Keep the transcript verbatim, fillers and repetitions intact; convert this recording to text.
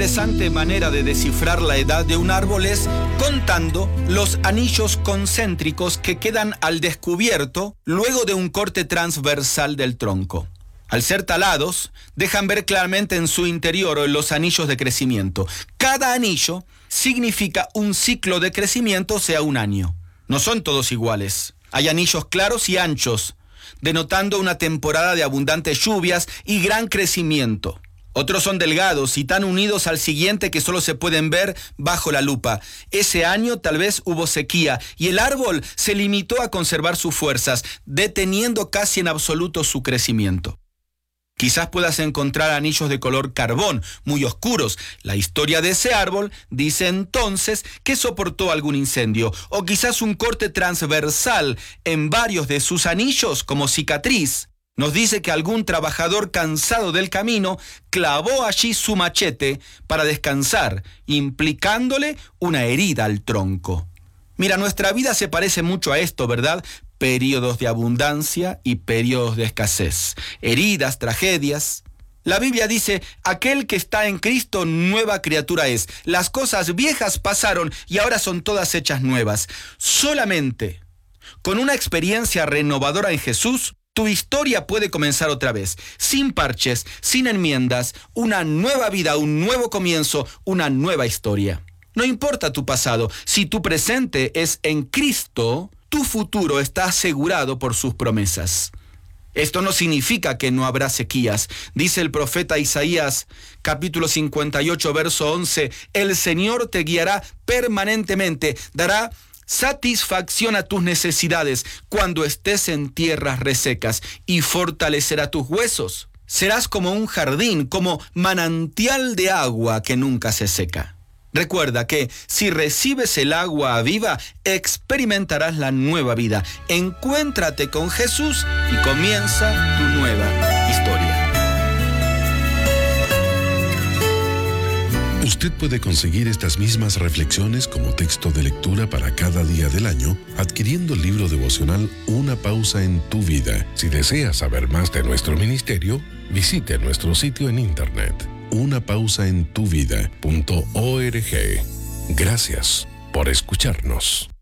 interesante manera de descifrar la edad de un árbol es contando los anillos concéntricos que quedan al descubierto luego de un corte transversal del tronco. Al ser talados, dejan ver claramente en su interior los anillos de crecimiento. Cada anillo significa un ciclo de crecimiento, o sea, un año. No son todos iguales. Hay anillos claros y anchos, denotando una temporada de abundantes lluvias y gran crecimiento. Otros son delgados y tan unidos al siguiente que solo se pueden ver bajo la lupa. Ese año tal vez hubo sequía y el árbol se limitó a conservar sus fuerzas, deteniendo casi en absoluto su crecimiento. Quizás puedas encontrar anillos de color carbón, muy oscuros. La historia de ese árbol dice entonces que soportó algún incendio, o quizás un corte transversal en varios de sus anillos como cicatriz. Nos dice que algún trabajador cansado del camino clavó allí su machete para descansar, implicándole una herida al tronco. Mira, nuestra vida se parece mucho a esto, ¿verdad? Períodos de abundancia y períodos de escasez, heridas, tragedias. La Biblia dice, aquel que está en Cristo nueva criatura es. Las cosas viejas pasaron y ahora son todas hechas nuevas. Solamente con una experiencia renovadora en Jesús, tu historia puede comenzar otra vez, sin parches, sin enmiendas, una nueva vida, un nuevo comienzo, una nueva historia. No importa tu pasado, si tu presente es en Cristo, tu futuro está asegurado por sus promesas. Esto no significa que no habrá sequías. Dice el profeta Isaías, capítulo cincuenta y ocho, verso once, el Señor te guiará permanentemente, dará satisfacción a tus necesidades cuando estés en tierras resecas y fortalecerá tus huesos. Serás como un jardín, como manantial de agua que nunca se seca. Recuerda que si recibes el agua viva, experimentarás la nueva vida. Encuéntrate con Jesús y comienza tu nueva historia. Usted puede conseguir estas mismas reflexiones como texto de lectura para cada día del año adquiriendo el libro devocional Una pausa en tu vida. Si desea saber más de nuestro ministerio, visite nuestro sitio en internet una pausa en tu vida punto org. Gracias por escucharnos.